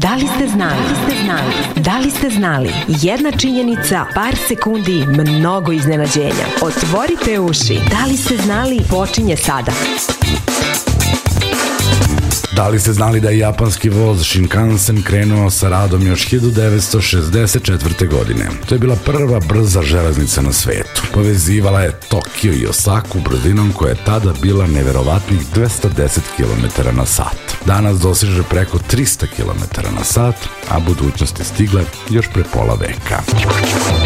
Da li ste znali? Da li ste znali? Jedna činjenica, par sekundi, mnogo iznenađenja. Otvorite uši. Da li ste znali? Počinje sada. Da li ste znali da je japanski voz Shinkansen krenuo sa radom još 1964. godine? To je bila prva brza železnica na svetu. Povezivala je Tokio i Osaku brzinom koja je tada bila neverovatnih 210 km na sat. Danas doseže preko 300 km na sat, a budućnost je stigla još pre pola veka.